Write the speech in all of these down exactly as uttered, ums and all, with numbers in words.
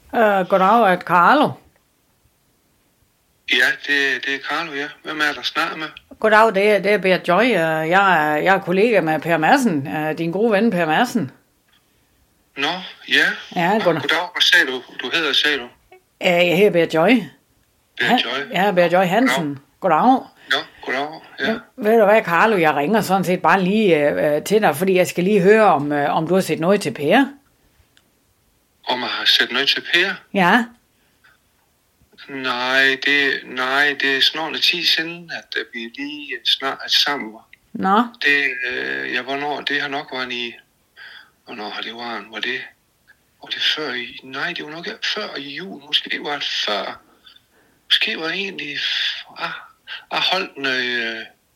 Uh, goddag, er det Carlo? Ja, det, det er Carlo, ja. Hvem er der snart med? Goddag, det er, det er Bert Joy. Uh, jeg, er, jeg er kollega med Per Madsen, uh, din gode ven Per Madsen. Nå, ja. Ja, Nå, goddag. goddag, hvad sagde du? Du hedder, sagde du? Uh, jeg hedder Bert Joy. Bert Joy? Ja, Bert Joy Hansen. Goddag. Nå, goddag, ja. Ja, ved du hvad, Carlo, jeg ringer sådan set bare lige uh, til dig, fordi jeg skal lige høre, om, uh, om du har set noget til Per. Om jeg har set noget til Per? Ja. Nej, det, nej, det er snart en tid siden, at vi lige snart er sammen. Nå. Det, øh, ja, hvornår, det har nok været i, hvornår har det været, var det, var det før i, nej, det var nok før i jul, måske var det før, måske var det egentlig, ah, jeg holdt den, øh,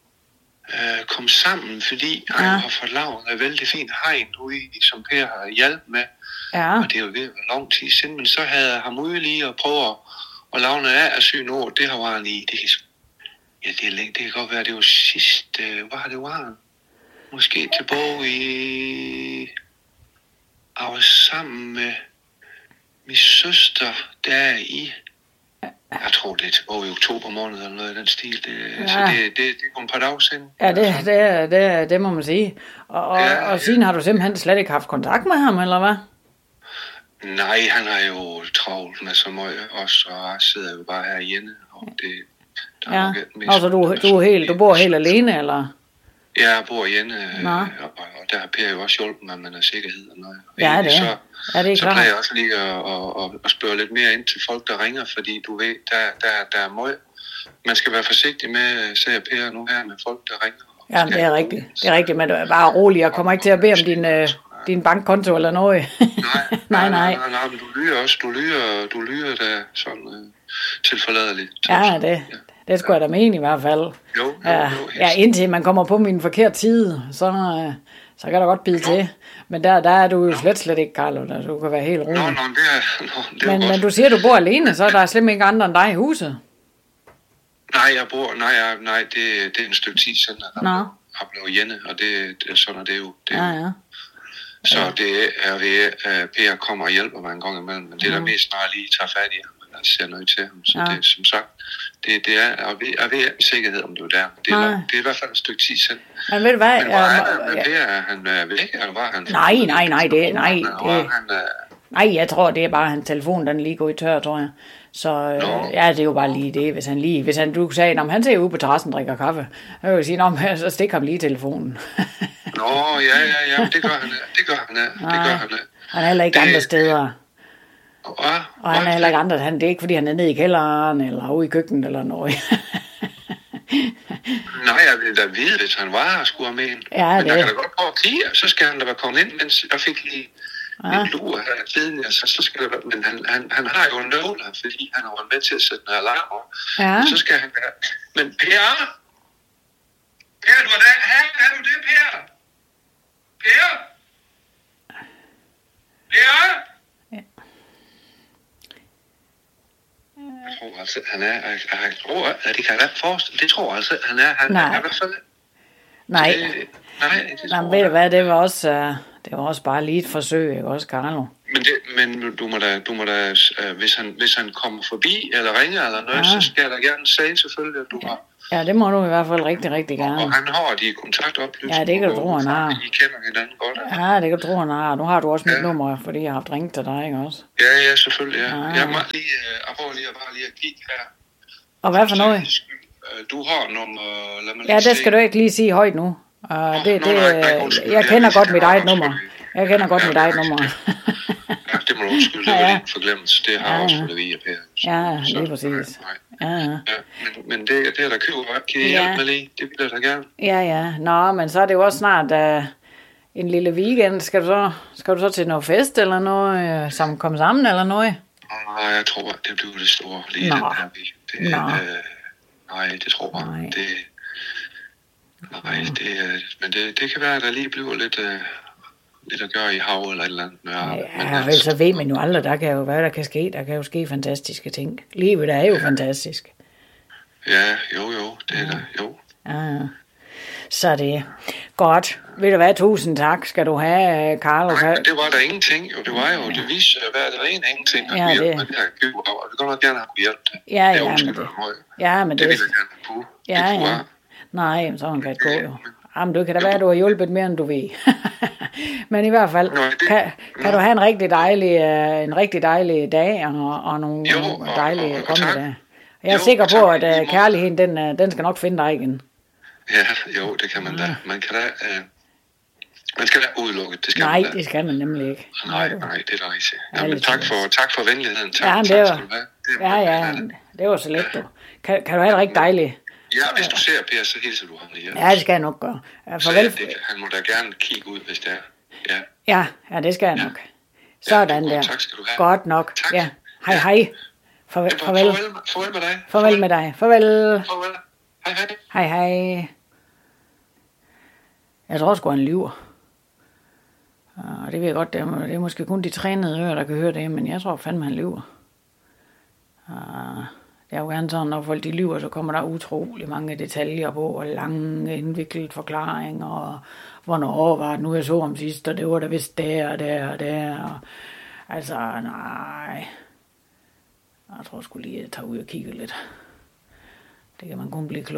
øh, kom sammen, fordi ja. jeg har fået lavet en vældig fin hegn ude, som Per har hjulpet med, Ja. og det er jo ved at være lang tid siden, men så havde jeg ham ude lige og prøve at og lave noget af syn over, det har været i, det kan, ja, det, er længe, det kan godt være, det var sidst, øh, hvad har det været? Måske tilbage i, jeg var sammen med min søster der i, jeg tror det er tilbage i oktober måned, eller noget af den stil, det, ja. så det, det, det er et par dage siden. Ja, det, det, det, det må man sige. Og, og, Ja, og siden har du simpelthen slet ikke haft kontakt med ham, eller hvad? Nej, han har jo travlt med så meget også, og jeg sidder jo bare herhjemme, og det, der er Ja, nok mest- altså du, du, er helt, du bor helt alene, eller? Ja, jeg bor hjemme, Nå. og, og der har Per jo også hjulpet mig med noget sikkerhed og noget. Og Ja, egentlig det er. Så, Ja, det er så klart. plejer jeg også lige at, at, at, at spørge lidt mere ind til folk, der ringer, fordi du ved, der, der, der er meget. Man skal være forsigtig med, siger Per nu her, med folk, der ringer. Ja, det er rigtigt. Det er rigtigt, men du er bare rolig. Jeg kommer ikke til at bede om din, øh, din bankkonto eller noget. Nej, nej, nej. nej, nej, nej, men du lyder også, du lyder, du lyder da sådan uh, tilforladeligt. Ja, det, det skulle jeg da mene i hvert fald. Jo, jo, Ja, jo, ja, indtil man kommer på min forkerte side, så, øh, så kan der godt bide til. Men der, der er du jo slet, slet ikke, Carlo. Der, du kan være helt rolig. Nå, nå, det er, nå, det er Men, godt. men du siger, du bor alene, så er der slet ikke andre end dig i huset. Nej, jeg bor, nej, jeg, nej, det, det er en stykke tid siden, at Nå. jeg har blevet hjemme, og det, det, sådan er det jo. Det, er Ja, jo- ja. Så det er ved, at Per kommer og hjælper mig en gang imellem, men det er der mest, når jeg lige tager fat i ham, og jeg ser noget til ham. Så Ja. det, som sagt, det, det er, jeg ved, jeg ved ikke med sikkerhed, om du er der. Det er, Nej. lang- det er i hvert fald et stykke tid siden. Men ved du hvad? Men hvor er øh, han med ja. Per? Er han øh, væk, eller var han? Nej, nej, nej, det- nej, Eller var det- han, øh, Nej, jeg tror, det er bare hans telefon, den lige går i tør, tror jeg. Så øh, Nå. ja, det er jo bare lige det, hvis han lige, hvis han, du sagde, om han ser ude på terrassen og drikker kaffe, så vil jeg sige, nå, så stik ham lige telefonen. Nå, ja, ja, ja, det gør han, det gør han, det gør han. Han er heller ikke Det- andre steder. Og, og, Og han er heller ikke andre, han, det er ikke, fordi han er nede i kælderen, eller ude i køkkenet, eller noget. Nej, jeg ville da vide, hvis han var her, skulle have med en. Ja, Men det- der kan da godt prøve at kigge, så skal han da være kommet ind, mens jeg fik lige Ja. en lur her tidligere, så, så skal det være, men han, han, han har jo en nøgler, fordi han har været med til at sætte en alarm op. Ja. Så skal han være, men Per? Per, du er der, her, er du det, Per? Per? Per? Jeg tror altså, han er, jeg, jeg tror, at det kan jeg da forestille, det tror jeg altså, han er, han, Nej. han er i hvert fald, Nej, det, nej, det nej, tror ved jeg. du hvad, det var også, uh, det var også bare lige et forsøg, ikke også, Carlo? Men, det, men du må da, du må da øh, hvis, han, hvis han kommer forbi, eller ringer, eller noget, Ja. så skal jeg da gerne sige selvfølgelig, at du har. Ja, det må du i hvert fald rigtig, rigtig Og gerne. han har de kontaktoplysninger. Ja, det kan du tro, han har. I kender hinanden godt. Ja, det kan du tro, han har. Nu har du også mit Ja. nummer, fordi jeg har haft ringet til dig, ikke også? Ja, ja, selvfølgelig, ja. Ah. Jeg må lige, øh, jeg prøver lige at bare lige at kigge her. Og hvad for noget? Øh, Du har nummer, lad mig Ja, lige det skal se. du ikke lige sige højt nu. Uh, det, Nå, det, nej, nej, undskyld. jeg Ja, kender det godt skal mit jeg eget nok nummer. selvfølgelig. Jeg kender godt Ja, mit det er eget rigtigt. nummer. Ja, det må du undskylde, det Ja, var ja. lige en forglemmelse. Det har Ja, jeg også ja. fået via Per. Ja, Så, lige præcis. nej, Ja, ja. nej. Ja, men, men det, det er der køber. Kan I Ja. hjælpe mig lige? Det vil jeg da gerne. Ja, ja. Nå, men så er det jo også snart uh, en lille weekend. Skal du så, skal du så til noget fest eller noget, uh, som kommer sammen eller noget? Nej, jeg tror, at det bliver det store lige Nå. den her weekend. Det, Nå. øh, nej, det tror jeg. Nej. Det, nej, det, øh, men det, det kan være, at der lige bliver lidt, øh, lidt at gøre i hav eller et eller andet. Ja, men, Ja, vel, så ved man jo aldrig, der kan jo hvad der kan ske. Der kan jo ske fantastiske ting. Livet er jo fantastisk. ja, jo, jo, det er der, jo. Ja, ja. Så det er godt. Ved du hvad, tusind tak skal du have, Carlos. Nej, det var der ingenting. Jo, det var jo, det viste sig at være det rene ingenting. Ja, det. Det har vi godt nok gerne have hjælp til. Ja, ja, men det. Ja, men det. Det vil jeg gerne på. Ja, ja. Nej, men sådan kan det gå jo. Jamen, du kan da være, at du har hjulpet mere, end du ved. Men i hvert fald, Nå, det, kan, kan du have en rigtig dejlig, en rigtig dejlig dag, og, og nogle jo, dejlige og, og, kommende og dage. Jeg er jo, sikker på, at uh, kærligheden, den, den skal nok finde dig igen. Ja, jo, det kan man da. Man kan da... Uh, man skal da udelukke, det skal nej, man da. det skal man nemlig ikke. Nej, nej, det er da rigtigt. Jamen, tak for, tak for venligheden. Tak, ja, det tak var, skal du have. Det ja, ja, det var så let, du. Kan, kan du have det rigtig dejligt? Ja, hvis du ser Per, så hilser du ham lige. Ja, det skal jeg nok gøre. Farvel. Så, det, han må da gerne kigge ud, hvis det er. Ja, ja, ja det skal jeg nok. Sådan ja, der. Tak skal du have. Godt nok. Tak. Ja. Hej, hej. Farvel. Farvel. Farvel med dig. Farvel med dig. Farvel. Farvel. Hej, hej. Hej, hej. Jeg tror sgu, han lyver. Og det ved jeg godt, det er, det er måske kun de trænede ører, der kan høre det, men jeg tror fandme, han lyver. Og det er jo gerne sådan, når folk de lyver, så kommer der utrolig mange detaljer på, og lange indviklede forklaringer, og hvornår var det nu, jeg så om sidst, og det var der vist der og der og der. Og, altså, nej. Jeg tror sgu lige, at jeg tager ud og kigger lidt. Det kan man kun blive klog.